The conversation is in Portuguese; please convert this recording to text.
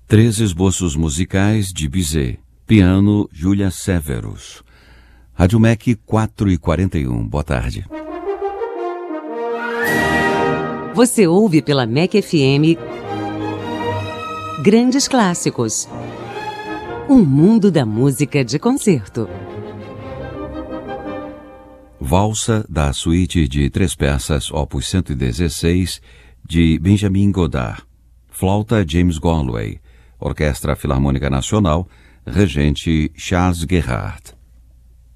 Três esboços musicais de Bizet. Piano, Júlia Severus. Rádio MEC 4h41. Boa tarde. Você ouve pela MEC FM Grandes Clássicos. Um mundo da música de concerto. Valsa da suíte de 3 peças, opus 116, de Benjamin Godard. Flauta, James Galway. Orquestra Filarmônica Nacional, regente Charles Gerhardt.